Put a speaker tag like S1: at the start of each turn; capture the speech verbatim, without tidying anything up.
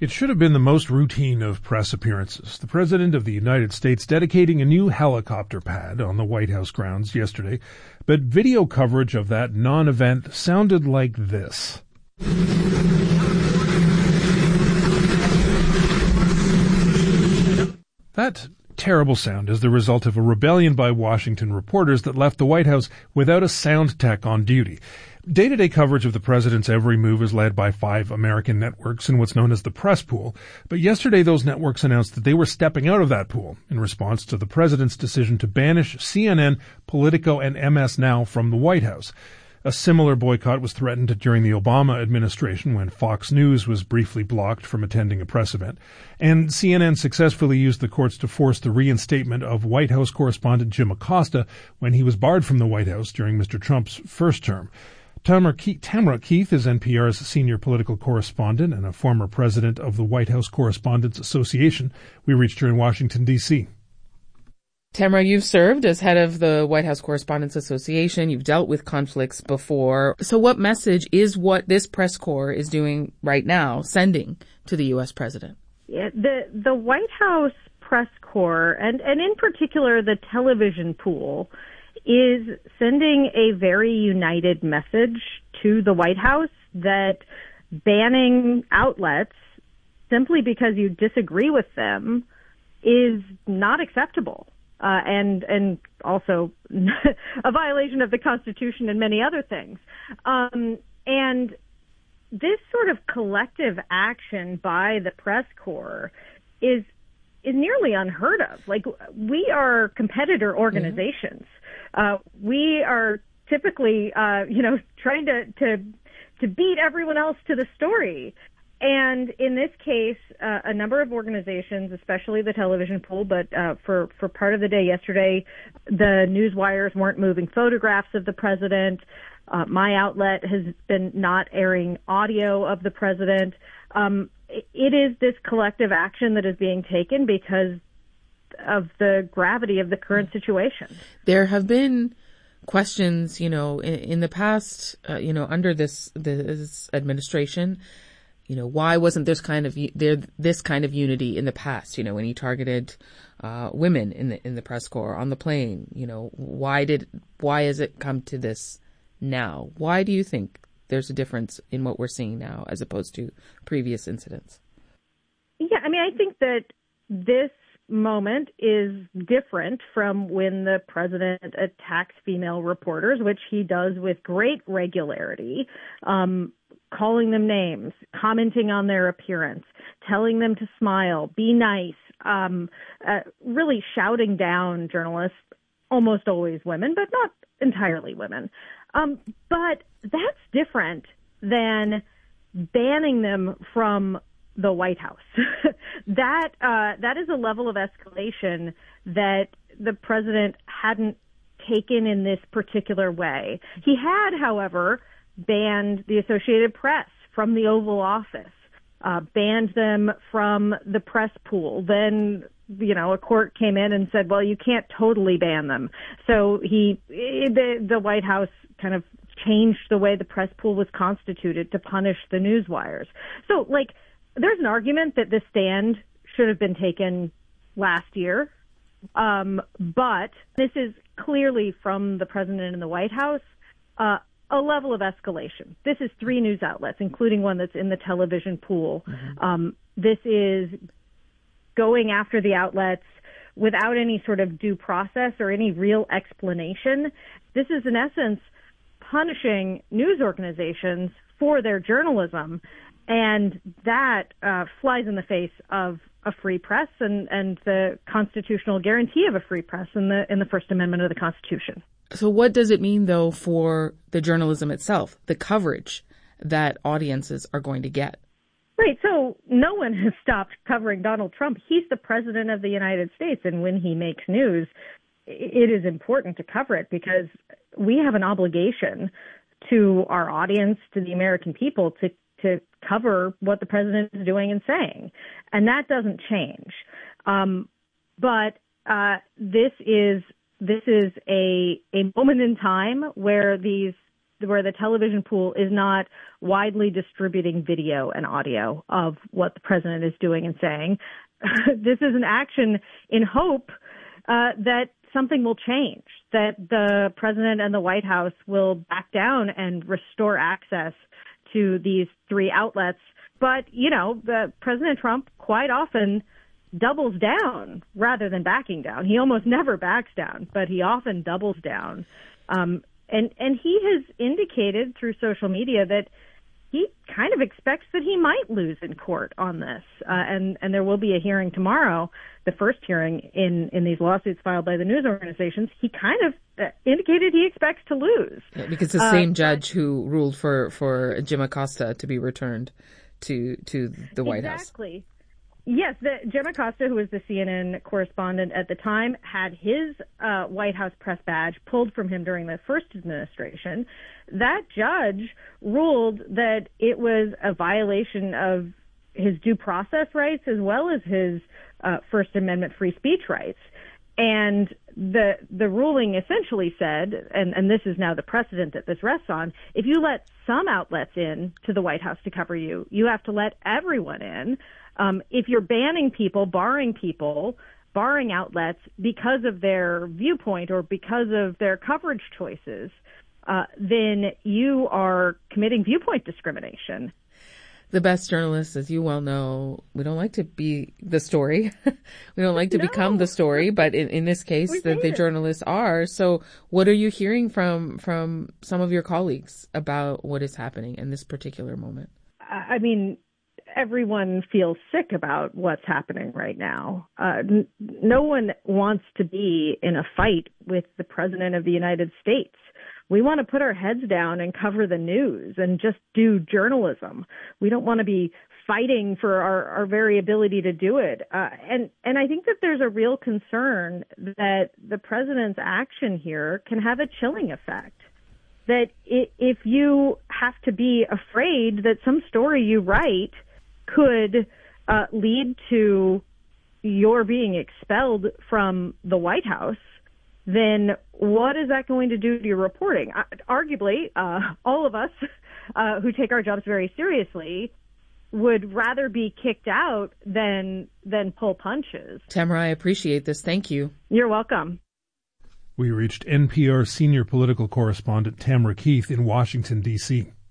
S1: It should have been the most routine of press appearances. The President of the United States dedicating a new helicopter pad on the White House grounds yesterday, but video coverage of that non-event sounded like this. That terrible sound is the result of a rebellion by Washington reporters that left the White House without a sound tech on duty. Day-to-day coverage of the president's every move is led by five American networks in what's known as the press pool. But yesterday those networks announced that they were stepping out of that pool in response to the president's decision to banish C N N, Politico, and M S Now from the White House. A similar boycott was threatened during the Obama administration when Fox News was briefly blocked from attending a press event. And C N N successfully used the courts to force the reinstatement of White House correspondent Jim Acosta when he was barred from the White House during Mister Trump's first term. Tamara Keith is N P R's senior political correspondent and a former president of the White House Correspondents Association. We reached her in Washington, D C
S2: Tamara, you've served as head of the White House Correspondents Association. You've dealt with conflicts before. So what message is what this press corps is doing right now sending to the U S president?
S3: Yeah, the the White House press corps, and, and in particular the television pool, is sending a very united message to the White House that banning outlets simply because you disagree with them is not acceptable. Uh, and and also a violation of the Constitution and many other things. Um, and this sort of collective action by the press corps is is nearly unheard of. Like, we are competitor organizations. Mm-hmm. Uh, we are typically, uh, you know, trying to, to to beat everyone else to the story. And in this case, uh, a number of organizations, especially the television pool, but uh, for, for part of the day yesterday, the news wires weren't moving photographs of the president. Uh, my outlet has been not airing audio of the president. Um, it, it is this collective action that is being taken because of the gravity of the current situation.
S2: There have been questions, you know, in, in the past, uh, you know, under this this administration. You know, why wasn't this kind of there this kind of unity in the past? You know, when he targeted uh, women in the in the press corps on the plane. You know, why did why has it come to this now? Why do you think there's a difference in what we're seeing now as opposed to previous incidents?
S3: Yeah, I mean, I think that this moment is different from when the president attacks female reporters, which he does with great regularity. Um, calling them names, commenting on their appearance, telling them to smile, be nice, um, uh, really shouting down journalists, almost always women, but not entirely women. Um, but that's different than banning them from the White House. that uh, that is a level of escalation that the president hadn't taken in this particular way. He had, however, banned the Associated Press from the Oval Office, uh, banned them from the press pool. Then, you know, a court came in and said, well, you can't totally ban them. So he, the, the White House kind of changed the way the press pool was constituted to punish the news wires. So, like, there's an argument that this stand should have been taken last year. Um, but this is clearly from the president and the White House, uh, a level of escalation. This is three news outlets, including one that's in the television pool. Mm-hmm. Um, this is going after the outlets without any sort of due process or any real explanation. This is, in essence, punishing news organizations for their journalism, and that uh, flies in the face of a free press and, and the constitutional guarantee of a free press in the in the First Amendment of the Constitution.
S2: So what does it mean, though, for the journalism itself, the coverage that audiences are going to get?
S3: Right. So no one has stopped covering Donald Trump. He's the president of the United States. And when he makes news, it is important to cover it because we have an obligation to our audience, to the American people, to, to cover what the president is doing and saying. And that doesn't change. Um, but uh, this is This is a, a moment in time where these where the television pool is not widely distributing video and audio of what the president is doing and saying. This is an action in hope uh, that something will change, that the president and the White House will back down and restore access to these three outlets. But, you know, the President Trump quite often doubles down rather than backing down. He almost never backs down, but he often doubles down. Um, and, and he has indicated through social media that he kind of expects that he might lose in court on this. Uh, and, and there will be a hearing tomorrow, the first hearing in, in these lawsuits filed by the news organizations. He kind of uh, indicated he expects to lose.
S2: Yeah, because the same uh, judge who ruled for, for Jim Acosta to be returned to, to the White
S3: exactly.
S2: House.
S3: Exactly. Yes, the, Jim Acosta, who was the C N N correspondent at the time, had his uh, White House press badge pulled from him during the first administration. That judge ruled that it was a violation of his due process rights as well as his uh, First Amendment free speech rights. And the the ruling essentially said, and, and this is now the precedent that this rests on, if you let some outlets in to the White House to cover you, you have to let everyone in. Um, if you're banning people, barring people, barring outlets because of their viewpoint or because of their coverage choices, uh, then you are committing viewpoint discrimination.
S2: The best journalists, as you well know, we don't like to be the story. We don't like to no. become the story, but in, in this case, the, the journalists are. So what are you hearing from, from some of your colleagues about what is happening in this particular moment?
S3: I mean, everyone feels sick about what's happening right now. Uh, n- no one wants to be in a fight with the President of the United States. We want to put our heads down and cover the news and just do journalism. We don't want to be fighting for our, our very ability to do it. Uh, and, and I think that there's a real concern that the president's action here can have a chilling effect. That it, if you have to be afraid that some story you write could uh, lead to your being expelled from the White House, then what is that going to do to your reporting? Uh, arguably, uh, all of us uh, who take our jobs very seriously would rather be kicked out than than pull punches.
S2: Tamara, I appreciate this. Thank you.
S3: You're welcome.
S1: We reached N P R senior political correspondent Tamara Keith in Washington, D C